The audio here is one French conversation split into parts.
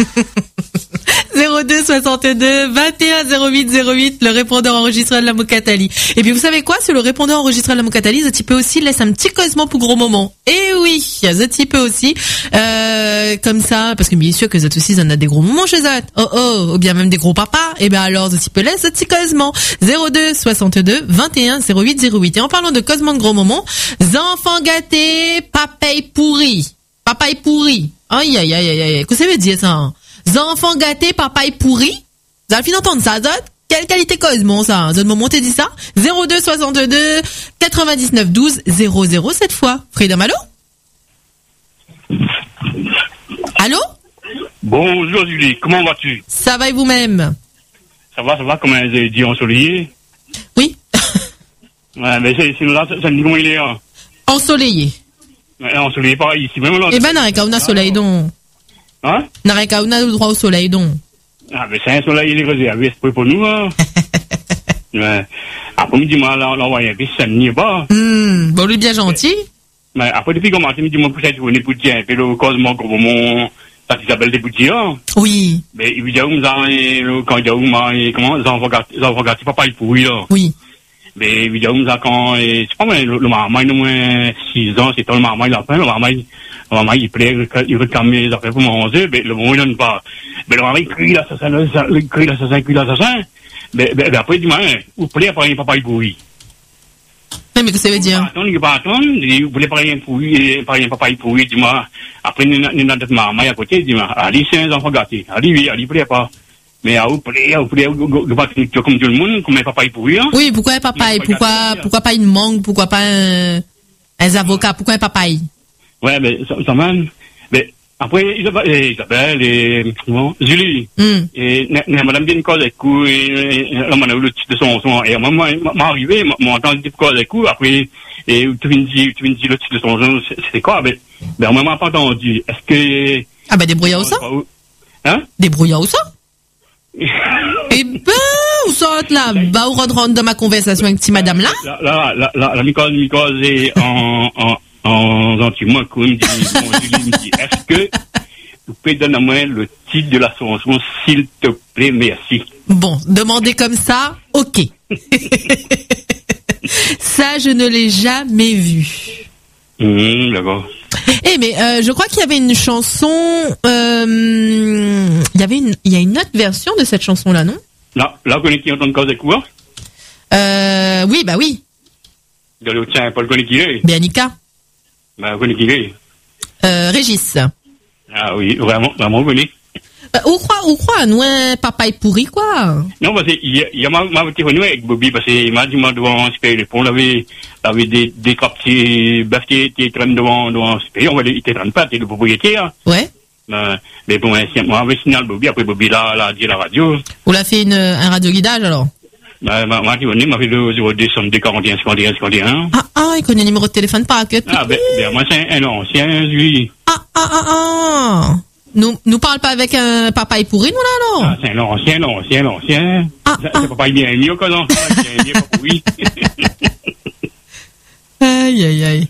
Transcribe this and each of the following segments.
02 62 21 08 08, le répondeur enregistré de la Mokatali. Et puis vous savez quoi, sur le répondeur enregistré de la Mokatali, tu peux aussi laisser un petit causement pour gros moment. Et oui, tu peux aussi comme ça, parce que bien sûr que ça aussi ça en a des gros moments chez eux. Ou bien même des gros papas. Et ben alors tu peux laisser un petit causement. 02 62 21 08 08. Et en parlant de causement de gros moments, enfants gâtés, papaye pourri. Papaye pourri. Aïe aïe aïe aïe aïe. Qu'est-ce que ça veut dire ça? Hein? Enfants gâtés, papaye pourri. Vous avez fini d'entendre ça, Zot? Quelle qualité causement, ça? Zot, moment, t'es dit ça? 02 62 99 12 00 cette fois. Freedom, allô? Allô? Bonjour, Julie. Comment vas-tu? Ça va et vous-même? Ça va, comme un dit ensoleillé? Oui. Ouais, mais c'est là, ça me dit comment il est, hein? Ensoleillé. Ouais, ensoleillé, pareil, ici, même là. Eh ben, n'a qu'à soleil, donc. Hein? N'a qu'à le droit au soleil, donc. Ah, mais c'est un soleil, il est réservé, c'est pour nous, hein. Ouais. Après, il me dit, moi, l'envoyer un peu, ça n'y est pas. Bon, lui, bien gentil. Mais après, depuis qu'on m'a dit, moi, pour ça, tu venais pour dire, un peu le causement, comme mon, ça s'appelle des boutières. Oui. Mais, il veut dire, quand il dit, comment, les enfants gâtés, papa, il pourrit, là. Oui. Mais, évidemment, quand, c'est pas mal, le marmaille, au moins 6 ans, c'est le marmaille, la fin, le marmaille, il plaît, il réclame les affaires pour manger, mais le moment, il donne pas. Mais le marmaille crie l'assassin. Mais après, il dit, vous plaît, après, papa, il pourrit. Mais qu'est-ce que ça veut dire? Il va attendre, il voulait pas rien pourri, pas rien papa, il pourrit, dis-moi. Après, il y a notre marmaille à côté, dis-moi, allez, c'est un enfant gâté. Allez, oui, allez, plaît pas. Mais vous plaît, comme tout le monde, comme un papa, il pourrit, hein. Oui, pourquoi un papaye? Pourquoi pas une mangue? Pourquoi pas un avocat? Pourquoi un papaye? Ouais, mais, ça même, mais, après, Isabelle et, comment, Julie. Et, madame vient de cause avec coup, et, là, on a eu le titre de son, et moi, arrivé, m'a entendu dire cause avec coup, après, et, tu viens de dire le titre de son nom, c'est quoi, mais, moi, m'a pas entendu. Est-ce que, ah, ben, débrouillard ou ça? Hein? Débrouillard ou ça? Eh ben, où sont là? Bah, où rentre dans ma conversation avec petite madame là? La Micose est en gentil-moi, il me dit, est-ce que tu peux donner à moi le titre de la chanson, s'il te plaît, merci. Bon, demander comme ça, ok. Ça, je ne l'ai jamais vu. D'accord. Eh, mais je crois qu'il y avait une chanson, il y a une autre version de cette chanson-là, non? Là, on connaît qui entend cause de quoi? Oui, bah oui. Tiens, Paul connaît qui est? Bianica. Bah, on connaît qui est? Régis. Ah oui, vraiment, on connaît. Ou croit, nous, un papa est pourri, quoi. Non, parce que, il y a ma petite réunion avec Bobby, parce qu'il m'a dit, moi, devant Spey, le pont, avait des trois petits bœufs qui traînent devant Spey, il était traîne pas, t'es le propriétaire. Ouais. Mais bon, moi, j'avais signalé Bobby, après Bobby l'a dit à la radio. Vous l'avez fait un radio-guidage, alors? Moi, tu connais, m'a fait le 02 62 41 51 51. Ah, il connaît le numéro de téléphone par que. Ah, moi, c'est un ancien, lui. Nous parle pas avec un papa pourri, nous, là, alors? Ah, c'est un ancien. C'est papa, il est mieux, quoi, non? Il est pas pourri. Aïe, aïe, aïe.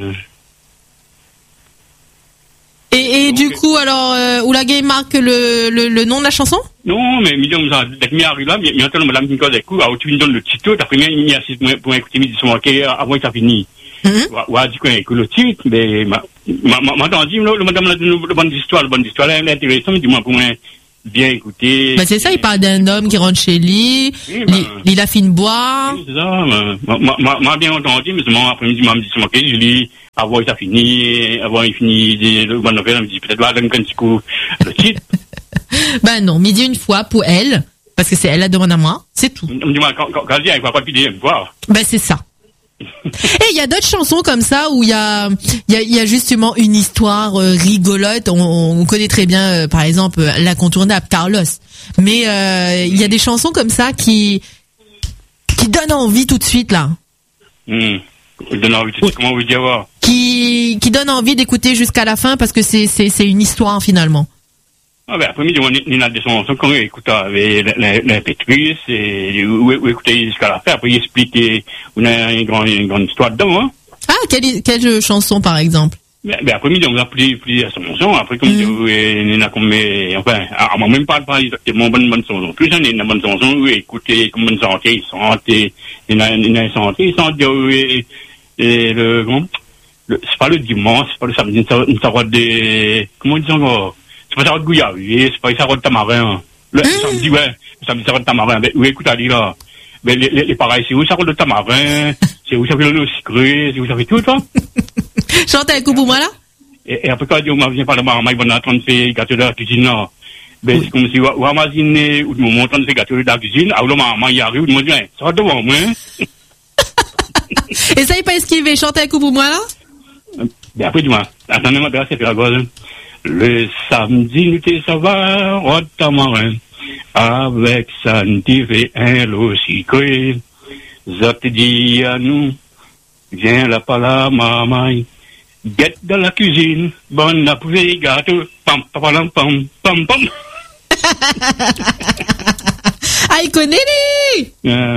Et du coup, alors, où la game marque le nom de la chanson? Non, mais, dès qu'il arrive là, il y a tellement madame qui cause des coups, tu me donnes le titre, après, il y a 6 pour écouter, il dit son manqué, avant que ça finisse. Ouais, du coup, écoute le titre, mais, m'a entendu, le madame, le bonne histoire, elle est intéressante, mais dis-moi, pour moi, bien écouter. Bah, c'est ça, il parle d'un homme qui rentre chez lui, il a fini de boire. Oui, c'est ça, m'a bien entendu, mais seulement après-midi, m'a dit, c'est manqué, je dis, avant il finit le bon nouvelle, elle me dit, peut-être là, donne un petit coup, le titre. Ben non, midi une fois pour elle, parce que c'est elle la demande à moi, c'est tout. Dis-moi, quand elle dit, elle va pas plus deuxième fois. Ben c'est ça. Et il y a d'autres chansons comme ça où il y a justement une histoire rigolote. On connaît très bien, par exemple, l'incontournable Carlos. Mais il y a des chansons comme ça qui donnent envie tout de suite là. Donne envie tout de suite. Comment vous dire voir? Qui donnent envie d'écouter jusqu'à la fin parce que c'est une histoire finalement. Ah ben après-midi, on a des chansons qu'on écoute avec l'impétueuse et ou écouter jusqu'à la fin. Après, il explique on a une grande histoire dedans, hein. Ah, quelle chanson par exemple? Mais après, on a pris à son après, comme on a comme, enfin, à moi, même pas exactement bonne chanson. Plus on est une bonne chanson, écoutez, comme bonne santé, il a une santé, et c'est pas le dimanche, c'est pas le samedi, ça va des, comment disons encore, c'est pas ça va de gouillavier, c'est pas ça va de tamarin. Le samedi, ouais, le samedi, ça va de tamarin. Mais, oui, écoute, allez, là. Mais les pareils, c'est où ça va de tamarin, c'est où ça fait le sucré, c'est où ça fait tout, toi. Chante un coup pour moi, là? Et après, quand on vient par la maman, il va en train de faire gâteau de la cuisine, là. Ben, c'est comme si, on va imaginer, ou on monte en train de faire gâteau de la cuisine, alors la maman, il arrive, il me dit, ça va devant moi, Et ça, il pas esquivé, chante un coup pour moi, là? Ben après, dis-moi, attendez-moi, c'est la gosse. Le samedi, nous t'es sauveur, au tamarin, avec ça, nous t'es fait un lot sucré. Ça te dit à nous, viens là par la maman, guette dans la cuisine, bonne à pouvoir gâteau, pam, pam, pam, pam, pam. Ah, il connaît, lui!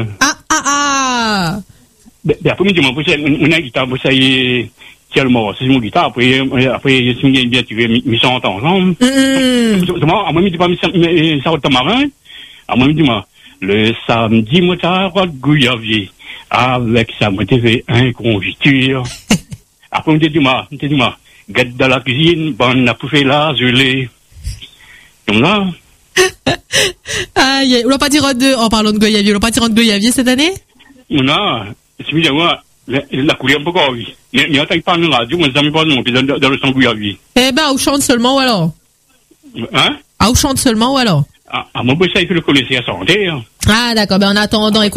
Ah. Ben après, dis-moi, on a guitare, ça y est, tiens le mot, c'est mon guitare, après, si on bien tué, mis ça ensemble. À moi, dis pas, ça va de tamarin. À moi, dis-moi, le samedi, moi, ça va de gouillavier. Avec ça, moi, t'ai fait un confiture. Après, dis-moi, guette dans la cuisine, bonne à pouffer la gelée. Comme là. Aïe, on va pas dire en parlant de gouillavier, on va pas dire de gouillavier cette année? Non, c'est bien, moi, la couleur, pourquoi, oui. Mais on t'a pas dans la radio, moi, ça me parle non, dans le son gouillavier. Eh ben, on chante seulement ou alors? Hein? On chante seulement ou alors? Moi, ça, il faut le connaître à santé, hein. Ah, d'accord, ben, en attendant, écoute.